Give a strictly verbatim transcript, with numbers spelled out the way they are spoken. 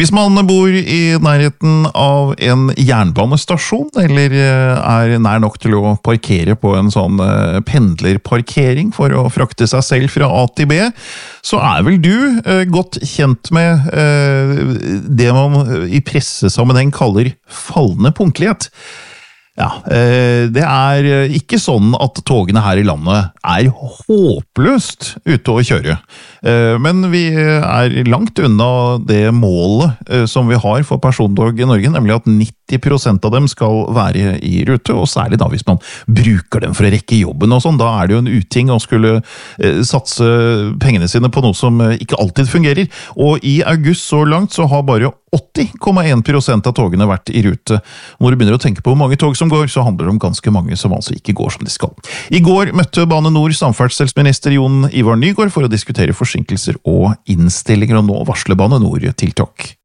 Hvis man bor i nærheten av en jernbanestasjon, eller er nær nok til å parkere på en sånn pendlerparkering for å frakte seg selv fra A til B, så er vel du godt kjent med det man i pressesammenheng kaller fallende punktlighet. Ja, det er ikke sånn at togene her i landet er håpløst ute å kjøre. Men vi er langt unna det målet som vi har for persontog i Norge, nemlig at nitti prosent av dem skal være i rute, og særlig da hvis man bruker dem for å rekke jobben og sånn. Da er det jo en uting å skulle satse pengene sine på noe som ikke alltid fungerer. Og i august så langt så har bare åtti komma en prosent av togene vært i rute. Når du begynner å tenke på hvor mange tog som går, så handler det om ganske mange som altså ikke går som de skal. I går møtte Bane Nor samferdselsminister Jon Ivar Nygård for å diskutere forsinkelser og innstillinger, og nå varsler Bane Nor tiltak.